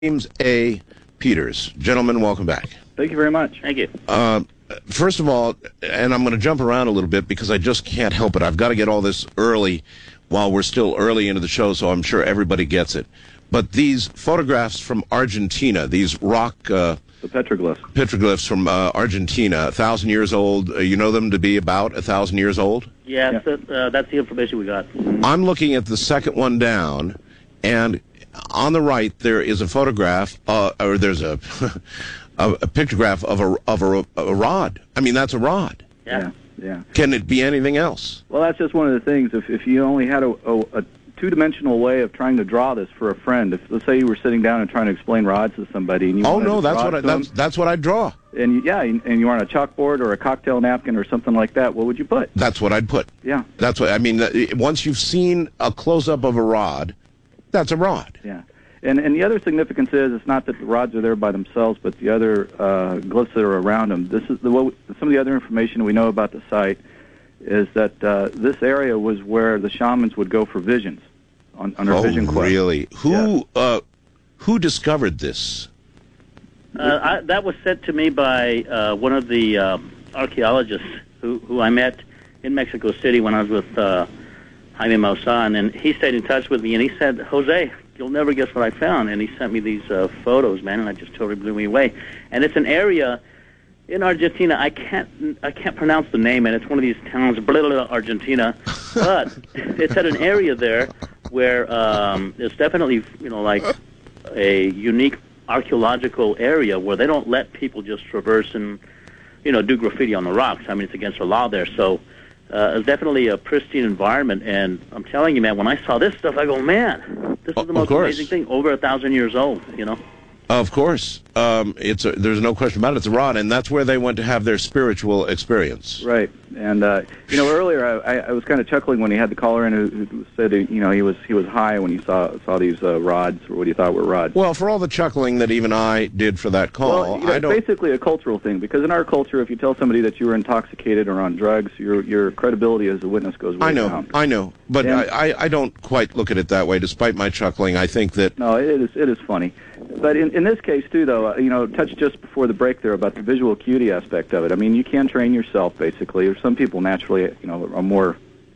James A. Peters. Gentlemen, welcome back. Thank you very much. Thank you. First of all, and I'm going to jump around a little bit because I just can't help it. I've got to get all this early while we're still early into the show, so I'm sure everybody gets it. But these photographs from Argentina, these rock... the petroglyphs. Petroglyphs from Argentina, 1,000 years old. You know them to be about 1,000 years old? Yeah. That's the information we got. I'm looking at the second one down, and on the right there is a photograph, or there's a a pictograph of a rod. I mean, that's a rod. Yeah. Yeah. Can it be anything else? Well, that's just one of the things. If you only had a two-dimensional way of trying to draw this for a friend, if let's say you were sitting down and trying to explain rods to somebody, and you Oh wanted no, to that's draw what it to that's what I'd draw. them, and you're on a chalkboard or a cocktail napkin or something like that, what would you put? That's what I'd put. Yeah. That's what I mean. Once you've seen a close-up of a rod, that's a rod. Yeah. And the other significance is it's not that the rods are there by themselves, but the other glyphs that are around them. This is some of the other information we know about the site is that this area was where the shamans would go for visions on their vision quest. Really? Who discovered this? That was said to me by one of the archaeologists who I met in Mexico City when I was with Jaime Maussan, and he stayed in touch with me, and he said, Jose, you'll never guess what I found. And he sent me these photos, man, and I just totally blew me away. And it's an area in Argentina. I can't pronounce the name, and it's one of these towns, Argentina. But it's at an area there where it's definitely, like a unique archaeological area where they don't let people just traverse and, do graffiti on the rocks. I mean, it's against the law there. So it's definitely a pristine environment. And I'm telling you, man, when I saw this stuff, I go, man, this is the most amazing thing. Over 1,000 years old, Of course. There's no question about it. It's a rod, and that's where they went to have their spiritual experience. Right. And, earlier I was kind of chuckling when he had the caller in who said, he was high when he saw these rods, or what he thought were rods. Well, for all the chuckling that even I did for that call, well, it's basically a cultural thing, because in our culture, if you tell somebody that you were intoxicated or on drugs, your credibility as a witness goes way down. I know. But I don't quite look at it that way, despite my chuckling. I think that... No, it is funny. But in this case, too, though, touched just before the break there about the visual acuity aspect of it. I mean, you can train yourself, basically. Or some people naturally, are more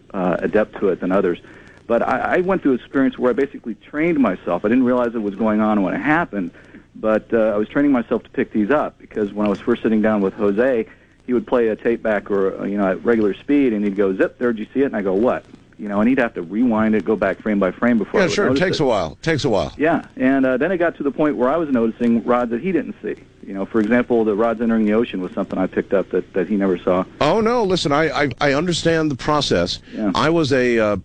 adept to it than others. But I went through an experience where I basically trained myself. I didn't realize it was going on when it happened, but I was training myself to pick these up, because when I was first sitting down with Jose, he would play a tape back or at regular speed, and he'd go, zip, there, did you see it? And I go, what? And he'd have to rewind it, go back frame by frame before I would sure, it takes a while. Yeah, and then it got to the point where I was noticing rods that he didn't see. For example, the rods entering the ocean was something I picked up that he never saw. Oh, no, listen, I understand the process. Yeah. I was a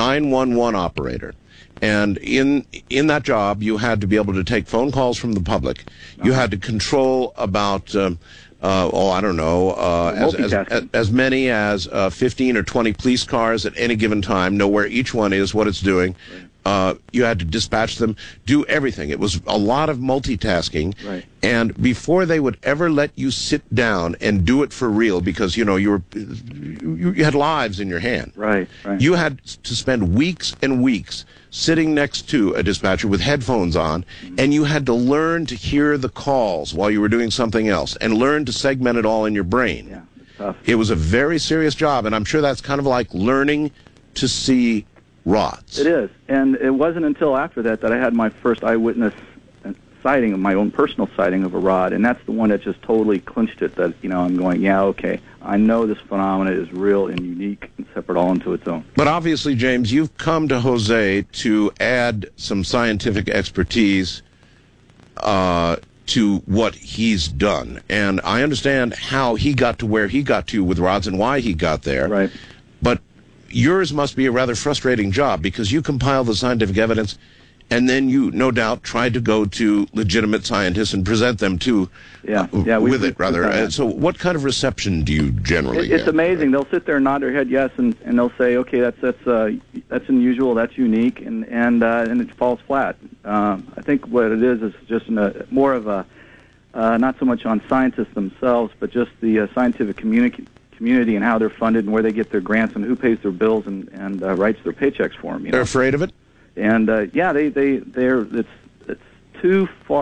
911 operator, and in that job, you had to be able to take phone calls from the public. You had to control about... I don't know, as many as 15 or 20 police cars at any given time, know where each one is, what it's doing. Right. You had to dispatch them, do everything. It was a lot of multitasking. Right. And before they would ever let you sit down and do it for real, because, you had lives in your hand. Right. You had to spend weeks and weeks sitting next to a dispatcher with headphones on, and you had to learn to hear the calls while you were doing something else, and learn to segment it all in your brain. Yeah, it's tough. It was a very serious job, and I'm sure that's kind of like learning to see rods. It is, and it wasn't until after that I had my first eyewitness sighting, of my own personal sighting of a rod, and that's the one that just totally clinched it, that, I'm going, yeah, okay, I know this phenomena is real and unique and separate all into its own. But obviously, James, you've come to Jose to add some scientific expertise to what he's done. And I understand how he got to where he got to with rods and why he got there. Right. But yours must be a rather frustrating job, because you compile the scientific evidence, and then you, no doubt, tried to go to legitimate scientists and present them to, So what kind of reception do you generally get? It's amazing. They'll sit there and nod their head yes, and they'll say, okay, that's unusual, that's unique, and it falls flat. I think what it is just more of a, not so much on scientists themselves, but just the scientific community and how they're funded and where they get their grants and who pays their bills and writes their paychecks for them. They're afraid of it? And they're it's too far